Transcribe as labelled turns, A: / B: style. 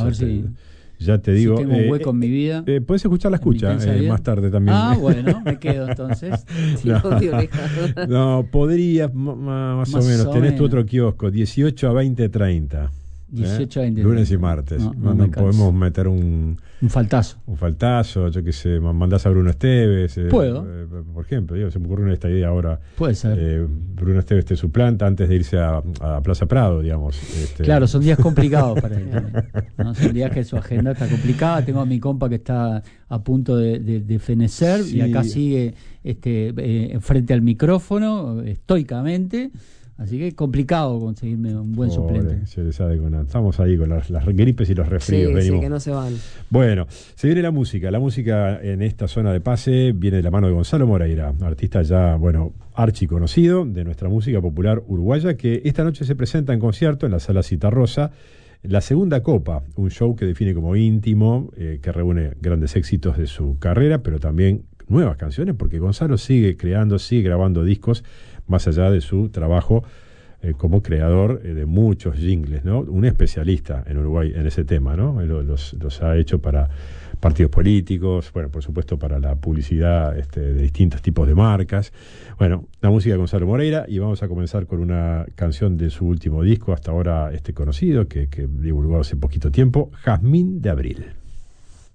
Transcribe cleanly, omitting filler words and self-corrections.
A: ver si...
B: Ya te digo.
A: Si tengo un hueco en mi vida.
B: Puedes escuchar la escucha más tarde también.
A: Bueno, me quedo entonces.
B: No, podrías más o menos. Tenés tu otro kiosco, 18 a 20:30.
A: 18 a 20.
B: Lunes y martes. No podemos meter un
A: faltazo.
B: Un faltazo, yo qué sé, mandás a Bruno Esteves.
A: Puedo.
B: Por ejemplo, se me ocurre esta idea ahora.
A: Puede ser.
B: Bruno Esteves te suplanta antes de irse a Plaza Prado, digamos.
A: Claro, son días complicados para él, ¿no? Son días que su agenda está complicada. Tengo a mi compa que está a punto de fenecer, sí. Y acá sigue frente al micrófono, estoicamente. Así que es complicado conseguirme un buen suplente.
B: Se le sabe estamos ahí con las gripes y los resfríos.
C: Sí, que no se van.
B: Bueno, se viene la música. La música en esta zona de pase viene de la mano de Gonzalo Moreira, artista ya, archiconocido de nuestra música popular uruguaya, que esta noche se presenta en concierto en la Sala Citarrosa, La Segunda Copa, un show que define como íntimo, que reúne grandes éxitos de su carrera, pero también nuevas canciones, porque Gonzalo sigue creando, sigue grabando discos, más allá de su trabajo como creador de muchos jingles, ¿no? Un especialista en Uruguay en ese tema, ¿no? Los ha hecho para partidos políticos, por supuesto para la publicidad de distintos tipos de marcas. Bueno, la música de Gonzalo Moreira, y vamos a comenzar con una canción de su último disco, hasta ahora conocido, que divulgó hace poquito tiempo, Jazmín de Abril.